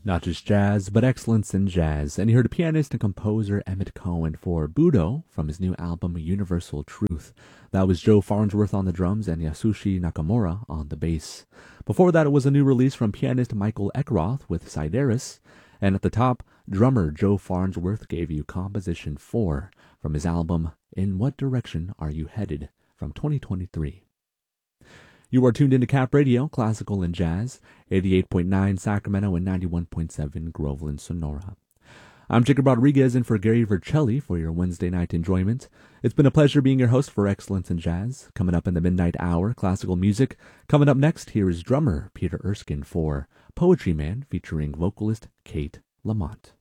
Not just jazz, but excellence in jazz. And you heard pianist and composer Emmett Cohen for Budo from his new album Universal Truth. That was Joe Farnsworth on the drums and Yasushi Nakamura on the bass. Before that, it was a new release from pianist Michael Eckroth with Sideris. And at the top, drummer Joe Farnsworth gave you Composition 4 from his album In What Direction Are You Headed from 2023. You are tuned into Cap Radio, Classical and Jazz, 88.9 Sacramento and 91.7 Groveland, Sonora. I'm Jacob Rodriguez in for Gary Vercelli for your Wednesday night enjoyment. It's been a pleasure being your host for Excellence in Jazz. Coming up in the midnight hour, classical music. Coming up next, here is drummer Peter Erskine for Poetry Man featuring vocalist Kate Lamont.